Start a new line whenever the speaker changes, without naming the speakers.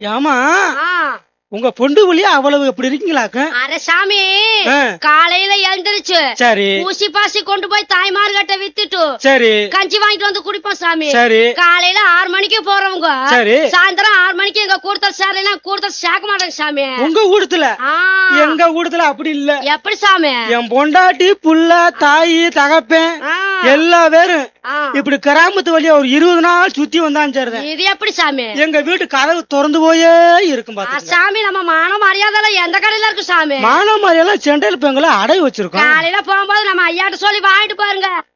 ஏமா
ஆ,
உங்க பொண்டு வழியா அவ்வளவு எப்படி இருக்கீங்களாக்க?
அட சாமி,
ஆ.
காலையில எழுந்திருச்சு
சரி
ஊசி பாசி கொண்டு போய் தாய்மார்கிட்ட வித்துட்டு
சரி
கஞ்சி வாங்கிட்டு வந்து குடிப்போம் சாமி.
சரி
காலையில 6 மணிக்கு போறவங்க
சரி.
சாயந்தரம் 6 மணிக்கு எங்க கூடுதல் சேரலாம் கூடுதல் சேர்க்க மாட்டாங்க சாமி.
உங்க ஊடத்துல
ஆ,
எங்க ஊடத்துல அப்படி இல்ல.
எப்படி சாமி?
என் பொண்டாட்டி புள்ள தாயி தகப்பேன்
ஆ,
எல்லா பேரும்
ஆ.
இப்படி கிராமத்து வழியா ஒரு 20 நாள் சுத்தி வந்தான் சரிதான்.
இது எப்படி சாமி?
எங்க வீட்டு கதவு திறந்து போயே இருக்கும் பாத்துங்க.
சாமி, நம்ம மான மரியாதை எந்த கடையில இருக்கு சாமி?
மானாமாரியெல்லாம் செண்டையில் பெங்களை அடை வச்சிருக்கோம்.
காலையில போகும்போது நம்ம ஐயாட்ட சொல்லி வாங்கிட்டு பாருங்க.